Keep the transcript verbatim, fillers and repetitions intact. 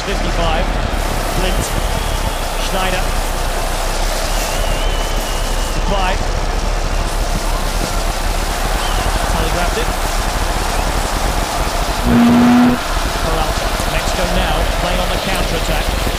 fifty-five. Blind. Schneider. Supply. Tully grabbed it. Peralta. Mexico now playing on the counter-attack.